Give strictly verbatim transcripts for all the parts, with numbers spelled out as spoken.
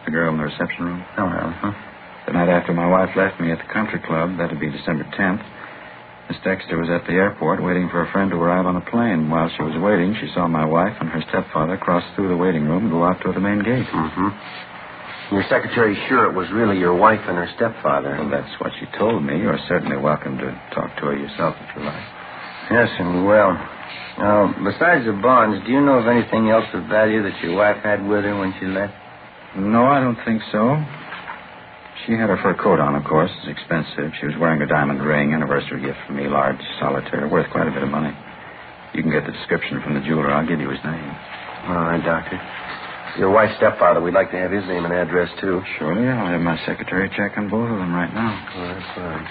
the girl in the reception room? Oh, well, huh? The night after my wife left me at the country club, that'd be December tenth, Miss Dexter was at the airport waiting for a friend to arrive on a plane. While she was waiting, she saw my wife and her stepfather cross through the waiting room and go out toward the main gate. Mm-hmm. Your secretary's sure it was really your wife and her stepfather? Well, that's what she told me. You're certainly welcome to talk to her yourself if you like. Yes, and well. Now, besides the bonds, do you know of anything else of value that your wife had with her when she left? No, I don't think so. She had her fur coat on, of course. It's expensive. She was wearing a diamond ring, anniversary gift from me, large solitaire, worth quite a bit of money. You can get the description from the jeweler. I'll give you his name. All right, Doctor. Your wife's stepfather, we'd like to have his name and address, too. Surely. I'll have my secretary check on both of them right now. Oh, that's fine.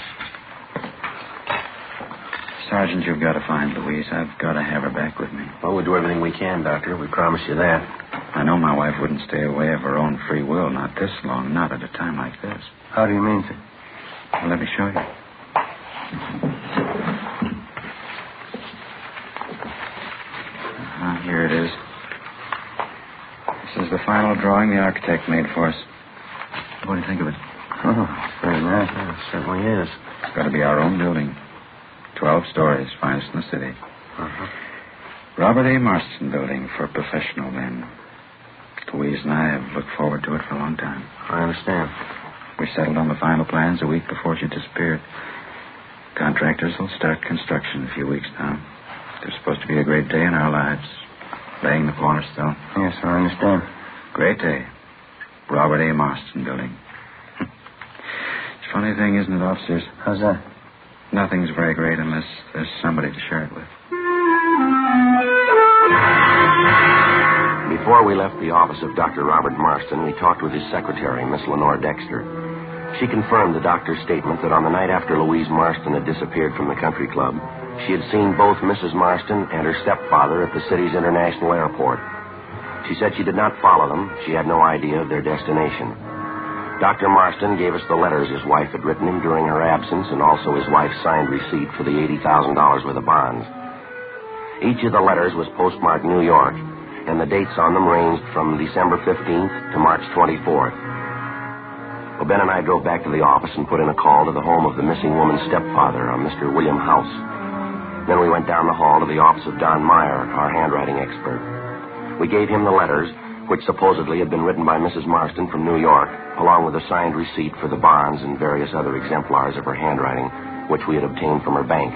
Sergeant, you've got to find Louise. I've got to have her back with me. Well, we'll do everything we can, Doctor. We promise you that. I know my wife wouldn't stay away of her own free will, not this long, not at a time like this. How do you mean, sir? Well, let me show you. Uh, here it is. This is the final drawing the architect made for us. What do you think of it? Oh, it's very nice. Yeah, it certainly is. It's got to be our own building. Twelve stories, finest in the city. Uh-huh. Robert A. Marston Building for professional men. Louise and I have looked forward to it for a long time. I understand. We settled on the final plans a week before she disappeared. Contractors will start construction in a few weeks now. There's supposed to be a great day in our lives. Laying the cornerstone. Yes, I understand. Great day. Robert A. Marston Building. It's a funny thing, isn't it, officers? How's that? Nothing's very great unless there's somebody to share it with. Before we left the office of Doctor Robert Marston, we talked with his secretary, Miss Lenore Dexter. She confirmed the doctor's statement that on the night after Louise Marston had disappeared from the country club, she had seen both Missus Marston and her stepfather at the city's international airport. She said she did not follow them. She had no idea of their destination. Doctor Marston gave us the letters his wife had written him during her absence and also his wife's signed receipt for the eighty thousand dollars worth of bonds. Each of the letters was postmarked New York, and the dates on them ranged from December fifteenth to March twenty-fourth. Well, Ben and I drove back to the office and put in a call to the home of the missing woman's stepfather, a Mister William House. Then we went down the hall to the office of Don Meyer, our handwriting expert. We gave him the letters, which supposedly had been written by Missus Marston from New York, along with a signed receipt for the bonds and various other exemplars of her handwriting, which we had obtained from her bank.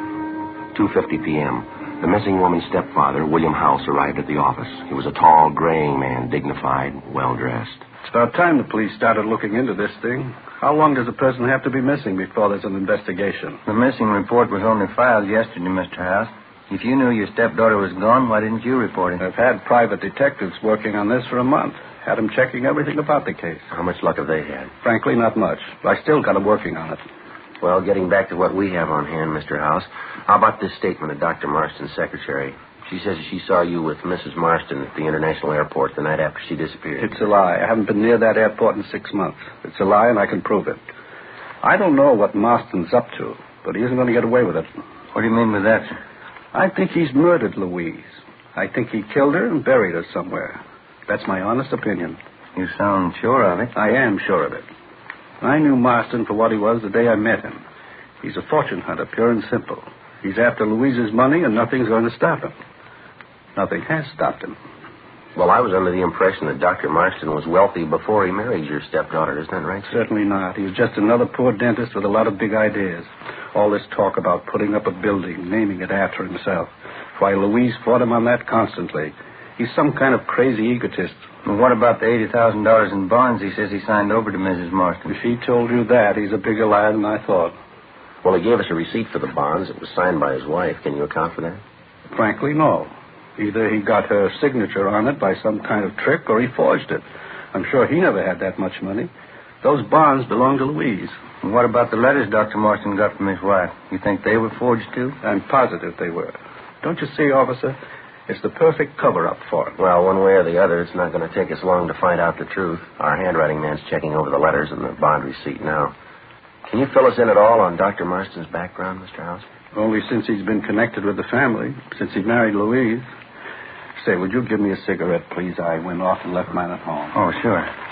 two fifty p.m., the missing woman's stepfather, William House, arrived at the office. He was a tall, graying man, dignified, well-dressed. It's about time the police started looking into this thing. How long does a person have to be missing before there's an investigation? The missing report was only filed yesterday, Mister House. If you knew your stepdaughter was gone, why didn't you report it? I've had private detectives working on this for a month. Had them checking everything about the case. How much luck have they had? Frankly, not much. But I still got them working on it. Well, getting back to what we have on hand, Mister House, how about this statement of Doctor Marston's secretary? She says she saw you with Missus Marston at the international airport the night after she disappeared. It's a lie. I haven't been near that airport in six months. It's a lie, and I can prove it. I don't know what Marston's up to, but he isn't going to get away with it. What do you mean by that, sir? I think he's murdered Louise. I think he killed her and buried her somewhere. That's my honest opinion. You sound sure of it. I am sure of it. I knew Marston for what he was the day I met him. He's a fortune hunter, pure and simple. He's after Louise's money, and nothing's going to stop him. Nothing has stopped him. Well, I was under the impression that Doctor Marston was wealthy before he married your stepdaughter. Isn't that right, sir? Certainly not. He was just another poor dentist with a lot of big ideas. All this talk about putting up a building, naming it after himself. Why, Louise fought him on that constantly. He's some kind of crazy egotist. Well, what about the eighty thousand dollars in bonds he says he signed over to Missus Marston? If he told you that, he's a bigger liar than I thought. Well, he gave us a receipt for the bonds. It was signed by his wife. Can you account for that? Frankly, no. Either he got her signature on it by some kind of trick or he forged it. I'm sure he never had that much money. Those bonds belong to Louise. And what about the letters Doctor Marston got from his wife? You think they were forged, too? I'm positive they were. Don't you see, officer? It's the perfect cover-up for it. Well, one way or the other, it's not going to take us long to find out the truth. Our handwriting man's checking over the letters and the bond receipt now. Can you fill us in at all on Doctor Marston's background, Mister House? Only since he's been connected with the family, since he married Louise. Say, would you give me a cigarette, please? I went off and left mine at home. Oh, sure.